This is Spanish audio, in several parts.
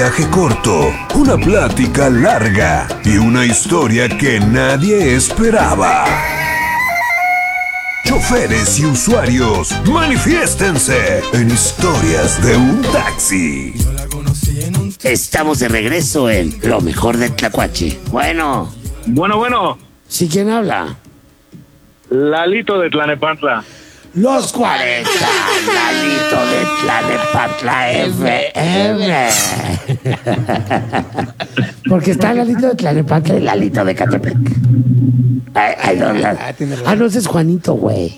viaje corto, una plática larga y una historia que nadie esperaba. Choferes y usuarios, manifiéstense en Historias de un Taxi. Estamos de regreso en Lo Mejor de Tlacuache. Bueno. ¿Sí, quién habla? Lalito de Tlanepantla. Los 40, Lalito de Tlanepantla FM. Porque está Lalito de Tlanepantla y Lalito de Catepec. No, ese es Juanito, güey.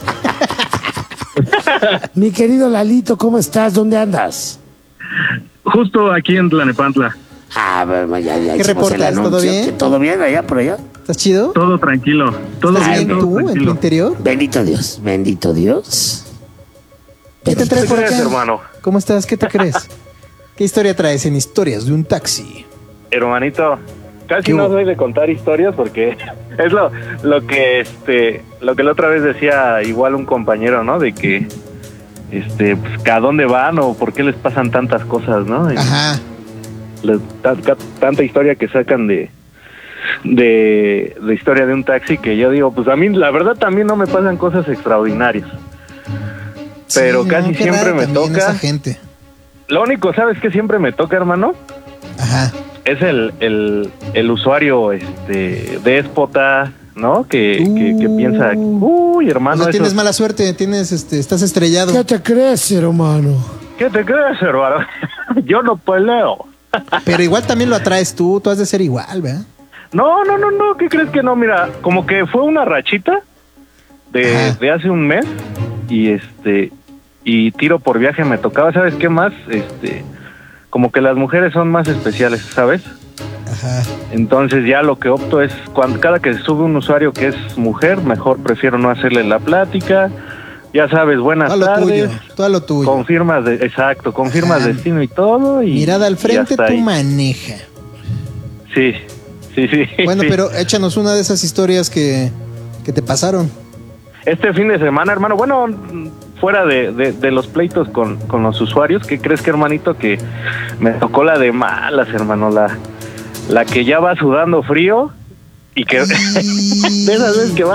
Mi querido Lalito, ¿cómo estás? ¿Dónde andas? Justo aquí en Tlanepantla. Bueno, ya ¿Qué reportas? ¿Todo bien? ¿Todo bien allá por allá? ¿Estás chido? Todo tranquilo. Todo ¿Estás bien, bien todo tú en tu tranquilo. interior? Bendito Dios. ¿Qué te traes por crees, acá? hermano? ¿Cómo estás? ¿Qué te crees? ¿Qué historia traes en Historias de un Taxi? Hermanito, casi ¿Qué no hubo? soy de contar historias porque es lo que la otra vez decía igual un compañero, ¿no? De que pues, ¿a dónde van o por qué les pasan tantas cosas, no? Ajá. Tanta historia que sacan de Historia de un Taxi, que yo digo, pues a mí la verdad también no me pasan cosas extraordinarias, pero Sí, casi qué siempre raro me también toca. esa gente. Lo único, ¿sabes qué siempre me toca, hermano? Ajá. Es el usuario déspota, ¿no? Que piensa, uy, O hermano, sea, tienes eso- mala suerte, estás estrellado. ¿Qué te crees, hermano? ¿qué te crees, hermano? Yo no peleo. Pero igual también lo atraes tú has de ser igual, ¿verdad? No, ¿qué crees que no? Mira, como que fue una rachita Ajá. de hace un mes y tiro por viaje me tocaba, ¿sabes qué más? Como que las mujeres son más especiales, ¿sabes? Ajá. Entonces ya lo que opto es, cada que sube un usuario que es mujer, mejor prefiero no hacerle la plática. Ya sabes, buenas Todo lo tardes. tuyo, todo lo tuyo. Confirmas, confirmas Ajá. destino y todo. Y, Mirada al y frente, hasta tú ahí. maneja. Sí. Bueno, sí. pero échanos una de esas historias que te pasaron. Este fin de semana, hermano, bueno, fuera de los pleitos con los usuarios, ¿qué crees que, hermanito? Que me tocó la de malas, hermano, la que ya va sudando frío y que de esas veces que va